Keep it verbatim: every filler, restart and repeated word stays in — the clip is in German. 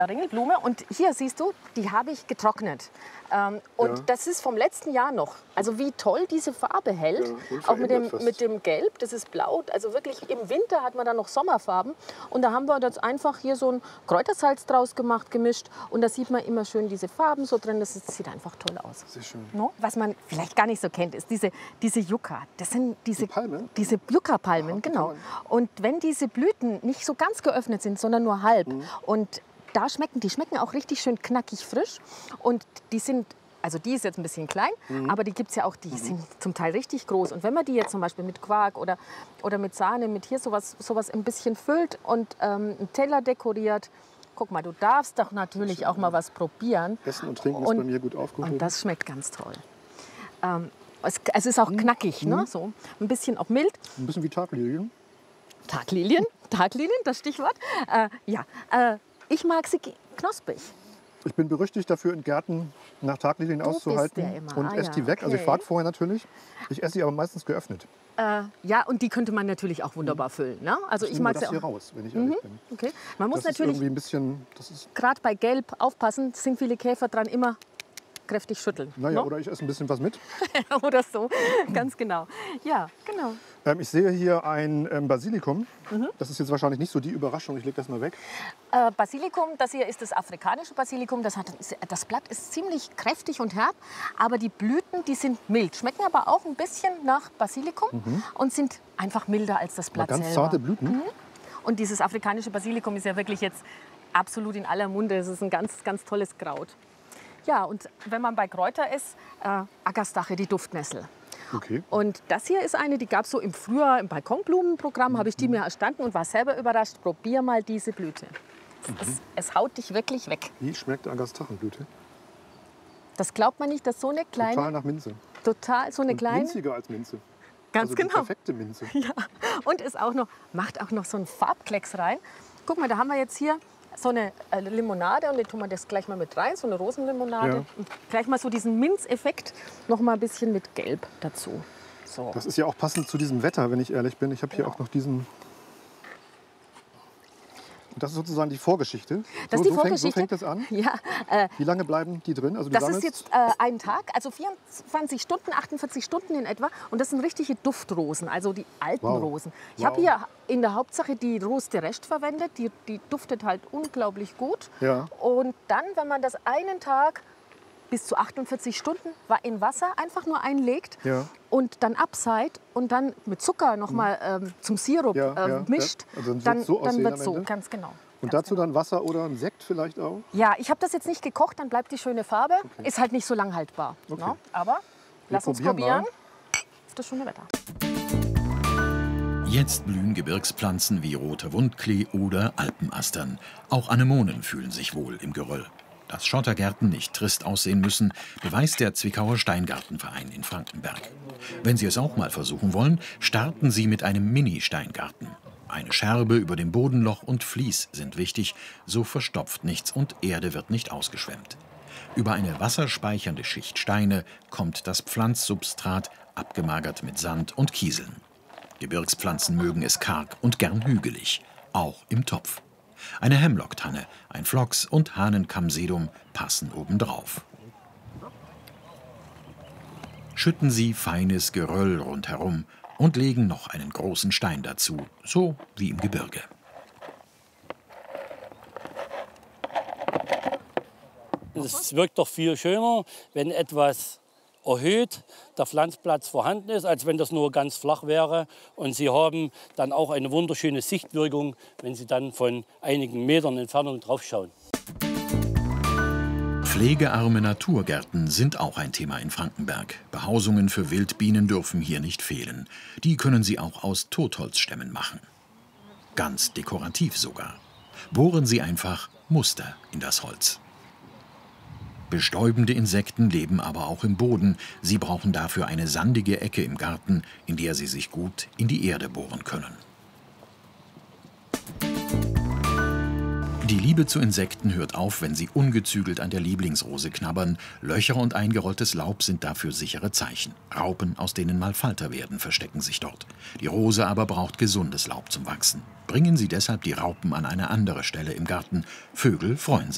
Ringelblume. Und hier siehst du, die habe ich getrocknet. Ähm, und ja. das ist vom letzten Jahr noch. Also wie toll diese Farbe hält. Ja, auch mit dem, mit dem Gelb, das ist blau. Also wirklich im Winter hat man dann noch Sommerfarben. Und da haben wir jetzt einfach hier so ein Kräutersalz draus gemacht, gemischt. Und da sieht man immer schön diese Farben so drin. Das, ist, das sieht einfach toll aus. Sehr schön. No? Was man vielleicht gar nicht so kennt, ist diese, diese Yucca. Das sind diese, die Palmen? Diese Yucca-Palmen, genau. Und wenn diese Blüten nicht so ganz geöffnet sind, sondern nur halb, mhm. und da schmecken, die schmecken auch richtig schön knackig frisch. Und die sind, also die ist jetzt ein bisschen klein, mhm. aber die gibt es ja auch, die mhm. sind zum Teil richtig groß. Und wenn man die jetzt zum Beispiel mit Quark oder, oder mit Sahne, mit hier sowas, sowas ein bisschen füllt und ähm, einen Teller dekoriert, guck mal, du darfst doch natürlich auch mal was probieren. Essen und Trinken und, ist bei mir gut aufgehoben. Und das schmeckt ganz toll. Ähm, es, es ist auch mhm. knackig, ne? So, ein bisschen auch mild. Ein bisschen wie Taglilien. Taglilien, Taglilien, das Stichwort. Äh, ja, äh, ich mag sie knusprig. Ich bin berüchtigt dafür, in Gärten nach Taglilien Du auszuhalten bist der immer. und Ah, esse ja, die weg. okay. Also ich warte vorher natürlich. Ich esse sie aber meistens geöffnet. Äh, ja, und die könnte man natürlich auch wunderbar füllen. Ne? Also ich, ich mag das sie hier auch. raus, wenn ich ehrlich Mhm. bin. Okay. Man muss das ist natürlich irgendwie ein bisschen, das ist gerade bei Gelb aufpassen. Es sind viele Käfer dran, immer kräftig schütteln. Naja, no? oder ich esse ein bisschen was mit. Oder so, ganz genau. Ja, genau. Ähm, ich sehe hier ein ähm, Basilikum. Mhm. Das ist jetzt wahrscheinlich nicht so die Überraschung. Ich lege das mal weg. Äh, Basilikum, das hier ist das afrikanische Basilikum. Das, hat, das Blatt ist ziemlich kräftig und herb, aber die Blüten, die sind mild. Schmecken aber auch ein bisschen nach Basilikum mhm. und sind einfach milder als das Blatt aber ganz selber. zarte Blüten. Mhm. Und dieses afrikanische Basilikum ist ja wirklich jetzt absolut in aller Munde. Es ist ein ganz, ganz tolles Kraut. Ja, und wenn man bei Kräuter ist, äh, Agastache, die Duftnessel. Okay. Und das hier ist eine, die gab es so im Frühjahr im Balkonblumenprogramm, habe ich die mir erstanden und war selber überrascht. Probier mal diese Blüte. Mhm. Es, es haut dich wirklich weg. Wie schmeckt Agastachenblüte? Das glaubt man nicht, dass so eine kleine... Total nach Minze. Total, so eine und kleine... minziger als Minze. Ganz also genau. Die perfekte Minze. Ja. Und ist auch noch, macht auch noch so einen Farbklecks rein. Guck mal, da haben wir jetzt hier so eine äh, Limonade und die tun wir das gleich mal mit rein, so eine Rosenlimonade. Ja. Und gleich mal so diesen Minzeffekt noch mal ein bisschen mit Gelb dazu. So. Das ist ja auch passend zu diesem Wetter, wenn ich ehrlich bin. Ich habe hier genau. auch noch diesen... Das ist sozusagen die Vorgeschichte. Das so, ist die so Vorgeschichte. Fängt, so fängt das an. Ja, äh, Wie lange bleiben die drin? Also du das ist sammelst- jetzt äh, ein Tag, also vierundzwanzig Stunden, achtundvierzig Stunden in etwa. Und das sind richtige Duftrosen, also die alten Wow. Rosen. Ich Wow. habe hier in der Hauptsache die Rose de Rest verwendet. Die, die duftet halt unglaublich gut. Ja. Und dann, wenn man das einen Tag bis zu achtundvierzig Stunden in Wasser einfach nur einlegt Ja. und dann abseit und dann mit Zucker noch mal ähm, zum Sirup Ja, ähm, ja, mischt, ja. Also dann dann, wird's so dann aussehen wird am so, Ende? ganz genau. Und Ganz dazu dann Wasser oder ein Sekt vielleicht auch? Ja, ich habe das jetzt nicht gekocht, dann bleibt die schöne Farbe. Okay. Ist halt nicht so lang haltbar. Okay. Ne? Aber lass uns probieren probieren. Auf das schöne Wetter. Jetzt blühen Gebirgspflanzen wie roter Wundklee oder Alpenastern. Auch Anemonen fühlen sich wohl im Geröll. Dass Schottergärten nicht trist aussehen müssen, beweist der Zwickauer Steingartenverein in Frankenberg. Wenn Sie es auch mal versuchen wollen, starten Sie mit einem Mini-Steingarten. Eine Scherbe über dem Bodenloch und Vlies sind wichtig, so verstopft nichts und Erde wird nicht ausgeschwemmt. Über eine wasserspeichernde Schicht Steine kommt das Pflanzsubstrat, abgemagert mit Sand und Kieseln. Gebirgspflanzen mögen es karg und gern hügelig, auch im Topf. Eine Hemlocktanne, ein Phlox und Hahnenkammsedum passen obendrauf. Schütten Sie feines Geröll rundherum und legen noch einen großen Stein dazu, so wie im Gebirge. Es wirkt doch viel schöner, wenn etwas erhöht der Pflanzplatz vorhanden ist, als wenn das nur ganz flach wäre. Und Sie haben dann auch eine wunderschöne Sichtwirkung, wenn Sie dann von einigen Metern Entfernung drauf schauen. Pflegearme Naturgärten sind auch ein Thema in Frankenberg. Behausungen für Wildbienen dürfen hier nicht fehlen. Die können Sie auch aus Totholzstämmen machen. Ganz dekorativ sogar. Bohren Sie einfach Muster in das Holz. Bestäubende Insekten leben aber auch im Boden. Sie brauchen dafür eine sandige Ecke im Garten, in der sie sich gut in die Erde bohren können. Die Liebe zu Insekten hört auf, wenn sie ungezügelt an der Lieblingsrose knabbern. Löcher und eingerolltes Laub sind dafür sichere Zeichen. Raupen, aus denen mal Falter werden, verstecken sich dort. Die Rose aber braucht gesundes Laub zum Wachsen. Bringen Sie deshalb die Raupen an eine andere Stelle im Garten. Vögel freuen sich.